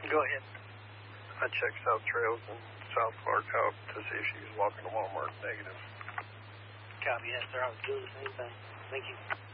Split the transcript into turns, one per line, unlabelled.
Go ahead.
I checked South Trails in South Clark out to see if she was walking to Walmart. Negative.
Copy that, sir. I was doing the same thing. Thank you.